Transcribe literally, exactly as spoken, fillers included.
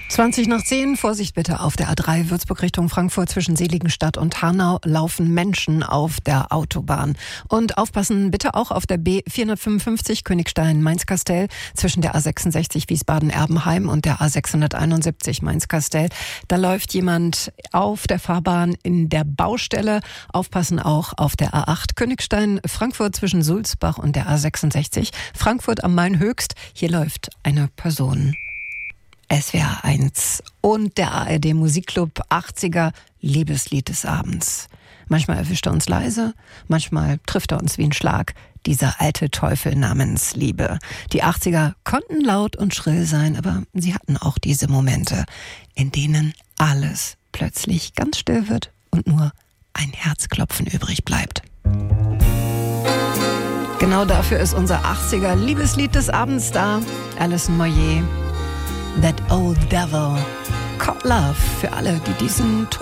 zwanzig nach zehn, Vorsicht bitte auf der A drei Würzburg Richtung Frankfurt zwischen Seligenstadt und Hanau laufen Menschen auf der Autobahn. Und aufpassen bitte auch auf der B vierhundertfünfundfünfzig Königstein-Mainz-Kastell zwischen der A sechsundsechzig Wiesbaden-Erbenheim und der A sechshunderteinundsiebzig Mainz-Kastell. Da läuft jemand auf der Fahrbahn in der Baustelle. Aufpassen auch auf der A acht Königstein-Frankfurt zwischen Sulzbach und der A sechsundsechzig. Frankfurt am Main Höchst. Hier läuft eine Person. S W R eins und der A R D Musikclub achtziger Liebeslied des Abends. Manchmal erwischt er uns leise, manchmal trifft er uns wie ein Schlag. Dieser alte Teufel namens Liebe. Die achtziger konnten laut und schrill sein, aber sie hatten auch diese Momente, in denen alles plötzlich ganz still wird und nur ein Herzklopfen übrig bleibt. Genau dafür ist unser achtziger Liebeslied des Abends da. Alison Moyet. That Old Devil. Caught Love für alle, die diesen